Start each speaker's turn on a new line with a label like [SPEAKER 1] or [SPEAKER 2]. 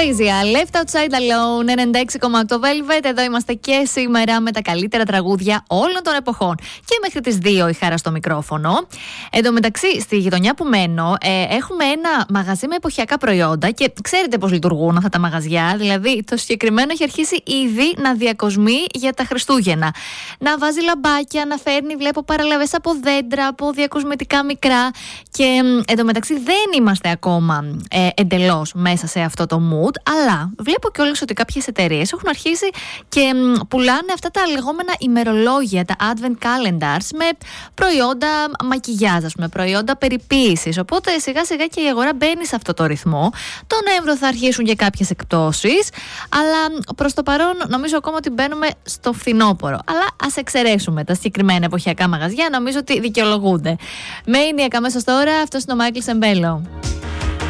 [SPEAKER 1] Anastasia, Left Outside Alone, 96,8 Velvet. Εδώ είμαστε και σήμερα με τα καλύτερα τραγούδια όλων των εποχών. Και μέχρι τις 2 η Χάρα στο μικρόφωνο. Εν τω μεταξύ, στη γειτονιά που μένω, έχουμε ένα μαγαζί με εποχιακά προϊόντα και ξέρετε πώς λειτουργούν αυτά τα μαγαζιά. Δηλαδή, το συγκεκριμένο έχει αρχίσει ήδη να διακοσμεί για τα Χριστούγεννα. Να βάζει λαμπάκια, να φέρνει, βλέπω, παραλαβές από δέντρα, από διακοσμητικά μικρά. Και εν τω μεταξύ, δεν είμαστε ακόμα εντελώς μέσα σε αυτό το mood, αλλά βλέπω κιόλας ότι κάποιες εταιρείες έχουν αρχίσει και πουλάνε αυτά τα λεγόμενα ημερολόγια, τα advent calendars, με προϊόντα μακιγιάζ, με προϊόντα περιποίησης. Οπότε σιγά σιγά και η αγορά μπαίνει σε αυτό το ρυθμό. Τον Νοέμβριο θα αρχίσουν και κάποιες εκπτώσεις, αλλά προς το παρόν νομίζω ακόμα ότι μπαίνουμε στο φθινόπωρο. Αλλά ας εξαιρέσουμε τα συγκεκριμένα εποχιακά μαγαζιά, νομίζω ότι δικαιολογούνται. Maniac αμέσως τώρα, αυτός είναι ο Μάικλ Σεμπέλο.